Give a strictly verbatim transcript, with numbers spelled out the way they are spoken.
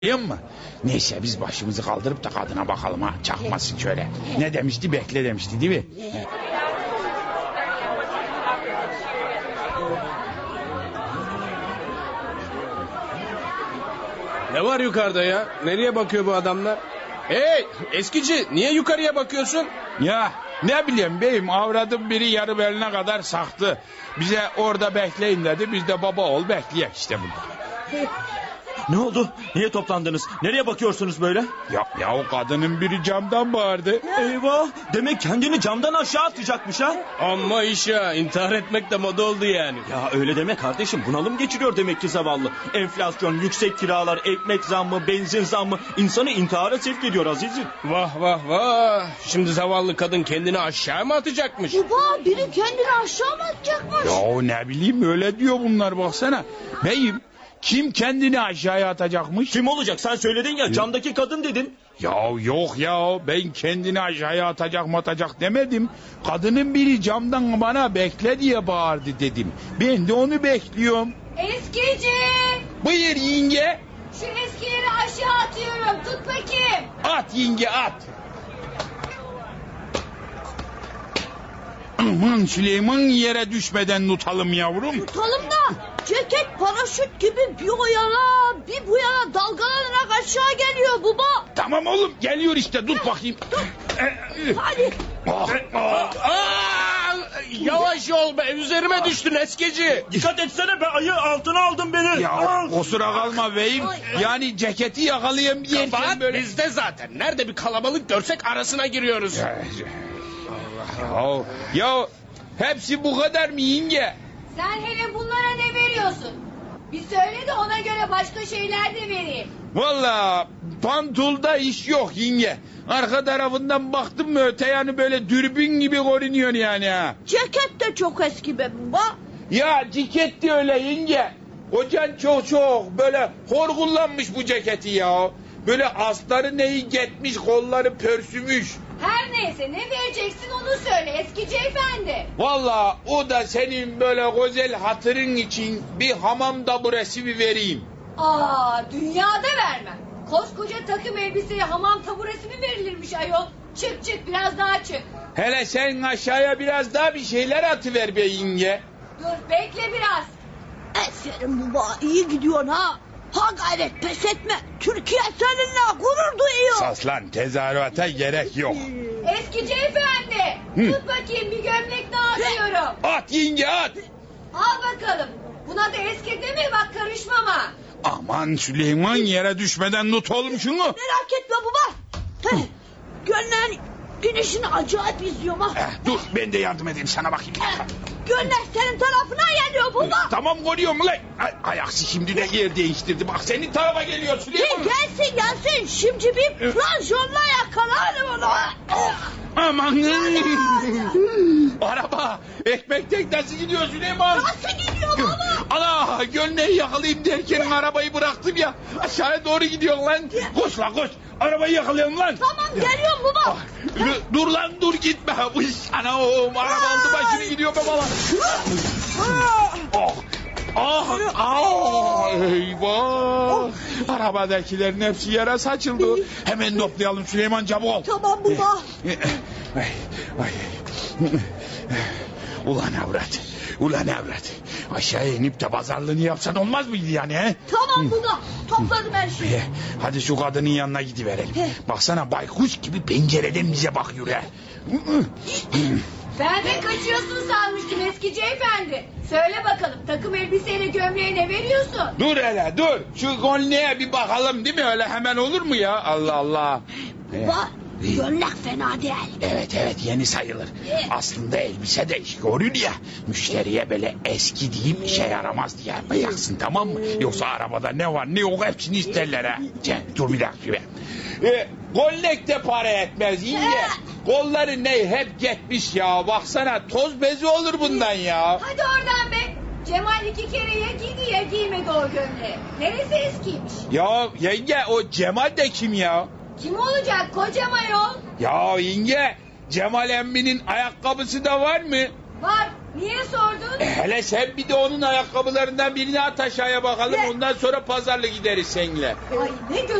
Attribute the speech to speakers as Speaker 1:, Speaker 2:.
Speaker 1: Biliyor musun? Neyse biz başımızı kaldırıp da kadına bakalım ha. Çakmasın şöyle. Ne demişti? Bekle demişti değil mi?
Speaker 2: Ne var yukarıda ya? Nereye bakıyor bu adamlar? Hey eskici, niye yukarıya bakıyorsun?
Speaker 1: Ya ne bileyim beyim, avradım biri yarı beline kadar saktı. Bize orada bekleyin dedi. Biz de baba ol bekleyek işte burada.
Speaker 3: Ne oldu? Niye toplandınız? Nereye bakıyorsunuz böyle?
Speaker 1: Yok ya, o kadının biri camdan bağırdı.
Speaker 3: Eyvah! Demek kendini camdan aşağı atacakmış ha?
Speaker 2: Amma iş ya, intihar etmek de moda oldu yani.
Speaker 3: Ya öyle deme kardeşim, bunalım geçiriyor demek ki zavallı. Enflasyon, yüksek kiralar, ekmek zammı, benzin zammı insanı intihara sevk ediyor azizim.
Speaker 2: Vah vah vah. Şimdi zavallı kadın kendini aşağı mı atacakmış?
Speaker 4: Baba, biri kendini aşağı mı atacakmış?
Speaker 1: Ya ne bileyim, öyle diyor bunlar, baksana. Beyim, kim kendini aşağıya atacakmış?
Speaker 3: Kim olacak? Sen söyledin ya, camdaki kadın dedin.
Speaker 1: Ya yok ya, ben kendini aşağıya atacak mı atacak demedim. Kadının biri camdan bana bekle diye bağırdı dedim. Ben de onu bekliyorum.
Speaker 4: Eskici!
Speaker 1: Buyur yenge.
Speaker 4: Şu eskileri aşağı atıyorum, tut bakayım.
Speaker 1: At yenge at. Aman Süleyman, yere düşmeden tutalım yavrum.
Speaker 4: Tutalım da ceket paraşüt gibi bir o yana bir bu yana dalgalanarak aşağı geliyor baba.
Speaker 1: Tamam oğlum, geliyor işte, tut bakayım.
Speaker 4: Hadi.
Speaker 1: Ah, ah.
Speaker 2: Aa, yavaş ol be, üzerime düştün eskici.
Speaker 3: Dikkat etsene be, ayı altına aldın beni.
Speaker 1: Ya kusura kalma beyim. Yani ceketi yakalayayım
Speaker 2: Kabahat
Speaker 1: yerken böyle.
Speaker 2: bizde zaten. Nerede bir kalabalık görsek arasına giriyoruz.
Speaker 1: Ya, ya hepsi bu kadar mı yenge?
Speaker 4: Sen hele bunlara ne veriyorsun? Bir söyle de ona göre başka şeyler de vereyim.
Speaker 1: Valla pantolda iş yok yenge. Arka tarafından baktım mı öte yanı böyle dürbün gibi görünüyor yani ha.
Speaker 4: Ceket de çok eski be baba.
Speaker 1: Ya ceket de öyle yenge. Kocan çok çok böyle hor kullanmış bu ceketi ya. Böyle asları neyi gitmiş, kolları pörsümüş.
Speaker 4: Her neyse, ne vereceksin onu söyle eskici efendi.
Speaker 1: Valla o da senin böyle güzel hatırın için bir hamam taburesi bir vereyim.
Speaker 4: Aa, dünyada vermem. Koskoca takım elbiseye hamam taburesi mi verilirmiş ayol? Çık çık, biraz daha çık.
Speaker 1: Hele sen aşağıya biraz daha bir şeyler atıver be yenge.
Speaker 4: Dur bekle biraz. Eserim baba, iyi gidiyorsun ha. Ha gayret, pes etme. Türkiye seninle gurur duyuyor.
Speaker 1: Saslan, tezahürata gerek yok.
Speaker 4: Eskici efendi.
Speaker 1: Hı.
Speaker 4: Tut bakayım, bir gömlek daha atıyorum.
Speaker 1: At yenge at.
Speaker 4: Al bakalım. Buna da eski deme bak, karışmam ha.
Speaker 1: Aman Süleyman, yere düşmeden tut oğlum şunu.
Speaker 4: Merak etme baba. Heh, Gönden güneşini acayip izliyorum ha.
Speaker 1: Eh, dur ben de yardım edeyim sana, bakayım.
Speaker 4: Gönder senin tarafına geliyor baba.
Speaker 1: Tamam, görüyorum lan. Ay, ayaksi şimdi de yer değiştirdi. Bak senin tarafa geliyor Süleyman.
Speaker 4: Hey, gelsin gelsin. Şimdi bir planşonla yakalarım onu.
Speaker 1: Aman. Araba ekmek teknesi gidiyor Süleyman.
Speaker 4: Nasıl gidiyor baba?
Speaker 1: Ana, gönleyi yakalayayım derken arabayı bıraktım ya. Aşağıya doğru gidiyor lan. Koş lan koş. Arabayı yakalayalım lan.
Speaker 4: Tamam, geliyorum baba.
Speaker 1: Dur, dur lan dur, gitme. Uy, ana oğlum, araba aldı başını gidiyor be baba. Oh. Ah, ah, eyvah. Arabadakilerin hepsi yere saçıldı. Hemen toplayalım Süleyman, çabuk ol.
Speaker 4: Tamam baba.
Speaker 1: Ay, ay. Ulan avrat. Ulan avrat. Aşağıya inip de pazarlığını yapsan olmaz mıydı yani he?
Speaker 4: Tamam baba. Topladım her şeyi.
Speaker 1: Ee, hadi şu kadının yanına gidiverelim. Baksana, baykuş gibi pencereden bize bakıyor ha.
Speaker 4: Ben de kaçıyorsun sanmıştım eskici efendi. Söyle bakalım, takım elbiseyle gömleğe ne veriyorsun?
Speaker 1: Dur hele dur. Şu gömleğe bir bakalım, değil mi? Öyle hemen olur mu ya? Allah Allah.
Speaker 4: Baba, gömlek fena değil.
Speaker 1: Evet evet, yeni sayılır. Aslında elbise de iş görür ya. Müşteriye böyle eski deyip işe yaramaz diye yapacaksın, tamam mı? Yoksa arabada ne var ne yok hepsini isterler ha. Cem, dur bir dakika be. Ee, gömlek de para etmez yenge. Kolları ne hep gitmiş ya. Baksana, toz bezi olur bundan ya.
Speaker 4: Hadi oradan be. Cemal iki kere ya giydi ya giymedi o gömleği. Neresi eskiymiş?
Speaker 1: Ya yenge, o Cemal de kim ya?
Speaker 4: Kim olacak, kocaman yol?
Speaker 1: Ya yenge, Cemal emminin ayakkabısı da var mı?
Speaker 4: Var,
Speaker 5: Niye sordun?
Speaker 1: E, hele sen bir de onun ayakkabılarından birini at aşağıya bakalım.
Speaker 4: Ne?
Speaker 1: Ondan sonra pazarlık gideriz seninle.
Speaker 4: Ay ne